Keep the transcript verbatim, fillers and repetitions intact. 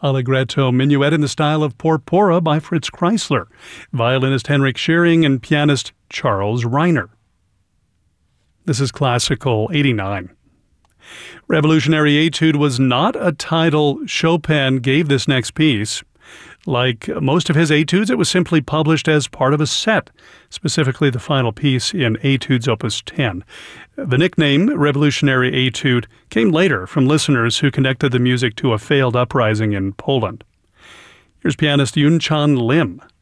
Allegretto Minuet in the style of Porpora by Fritz Kreisler, violinist Henrik Schering, and pianist Charles Reiner. This is Classical eighty-nine. Revolutionary Etude was not a title Chopin gave this next piece. Like most of his etudes, it was simply published as part of a set, specifically the final piece in Etudes Opus ten. The nickname Revolutionary Etude came later from listeners who connected the music to a failed uprising in Poland. Here's pianist Yoon Chan Lim